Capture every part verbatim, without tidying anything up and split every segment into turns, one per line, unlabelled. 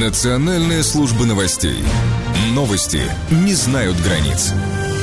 Национальная служба новостей. Новости не знают границ.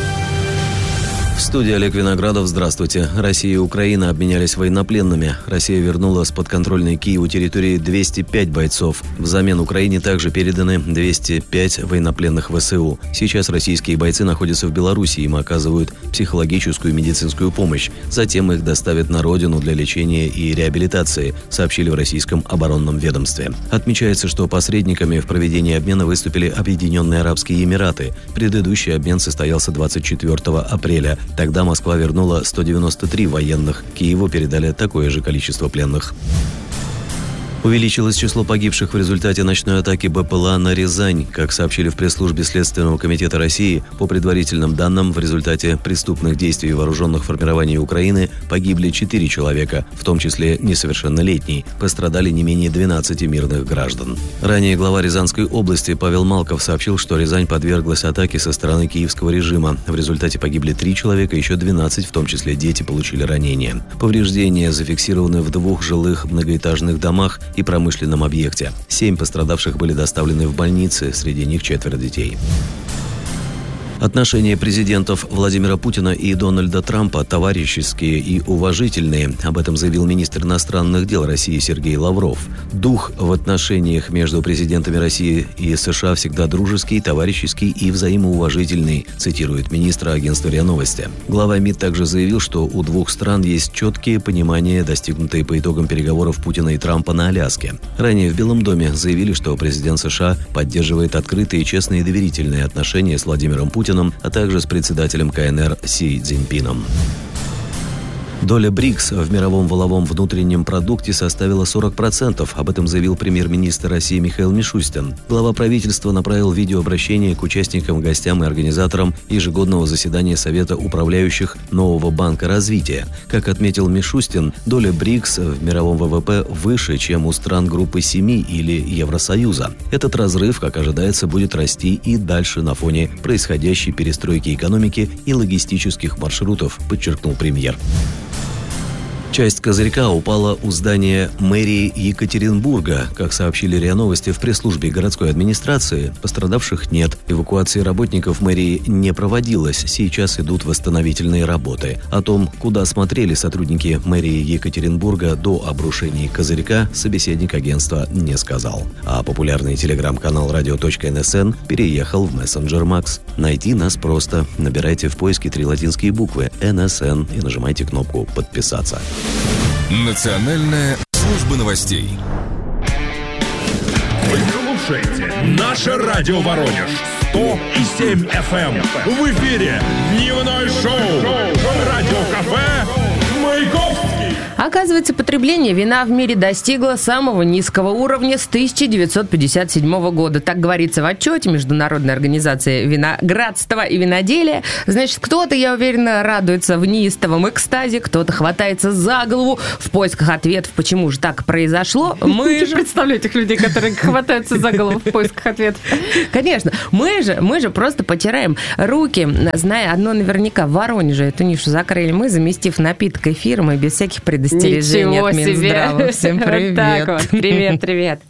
В студии Олег Виноградов. Здравствуйте. Россия и Украина обменялись военнопленными. Россия вернула с подконтрольной Киеву территории двести пять бойцов. Взамен Украине также переданы двести пять военнопленных ВСУ. Сейчас российские бойцы находятся в Беларуси, им оказывают психологическую и медицинскую помощь. Затем их доставят на родину для лечения и реабилитации, сообщили в российском оборонном ведомстве. Отмечается, что посредниками в проведении обмена выступили Объединенные Арабские Эмираты. Предыдущий обмен состоялся двадцать четвёртого апреля. Тогда Москва вернула сто девяносто три военных. Киеву передали такое же количество пленных. Увеличилось число погибших в результате ночной атаки БПЛА на Рязань. Как сообщили в пресс-службе Следственного комитета России, по предварительным данным, в результате преступных действий вооруженных формирований Украины погибли четыре человека, в том числе несовершеннолетний. Пострадали не менее двенадцати мирных граждан. Ранее глава Рязанской области Павел Малков сообщил, что Рязань подверглась атаке со стороны киевского режима. В результате погибли три человека, еще двенадцать, в том числе дети, получили ранения. Повреждения зафиксированы в двух жилых многоэтажных домах и промышленном объекте. Семь пострадавших были доставлены в больницы, среди них четверо детей. Отношения президентов Владимира Путина и Дональда Трампа товарищеские и уважительные. Об этом заявил министр иностранных дел России Сергей Лавров. Дух в отношениях между президентами России и США всегда дружеский, товарищеский и взаимоуважительный, цитирует министра агентства РИА Новости. Глава МИД также заявил, что у двух стран есть четкие понимания, достигнутые по итогам переговоров Путина и Трампа на Аляске. Ранее в Белом доме заявили, что президент США поддерживает открытые, честные и доверительные отношения с Владимиром Путиным, а также с председателем КНР Си Цзиньпином. Доля БРИКС в мировом валовом внутреннем продукте составила сорок процентов. Об этом заявил премьер-министр России Михаил Мишустин. Глава правительства направил видеообращение к участникам, гостям и организаторам ежегодного заседания Совета управляющих нового банка развития. Как отметил Мишустин, доля БРИКС в мировом ВВП выше, чем у стран группы семи или Евросоюза. Этот разрыв, как ожидается, будет расти и дальше на фоне происходящей перестройки экономики и логистических маршрутов, подчеркнул премьер. Часть козырька упала у здания мэрии Екатеринбурга. Как сообщили РИА Новости в пресс-службе городской администрации, пострадавших нет. Эвакуации работников мэрии не проводилась. Сейчас идут восстановительные работы. О том, куда смотрели сотрудники мэрии Екатеринбурга до обрушения козырька, собеседник агентства не сказал. А популярный телеграм-канал радио точка эн эс эн переехал в мессенджер Макс. Найти нас просто. Набирайте в поиске три латинские буквы эн эс эн и нажимайте кнопку «Подписаться».
Национальная служба новостей.
Вы слушаете наше радио Воронеж сто семь эф эм. В эфире дневное шоу «Радио Кафе» Маяковский.
Оказывается, потребление вина в мире достигло самого низкого уровня с тысяча девятьсот пятьдесят седьмого года. Так говорится в отчете Международной организации виноградства и виноделия. Значит, кто-то, я уверена, радуется в неистовом экстазе, кто-то хватается за голову в поисках ответов, почему же так произошло. Мы же...
Представляю этих людей, которые хватаются за голову в поисках ответов.
Конечно. Мы же, мы же просто потираем руки, зная одно наверняка, в Воронеже эту нишу закрыли мы, заместив напиток эфиром и без всяких предостережений от Минздрава.
Всем привет. Так вот, привет, привет.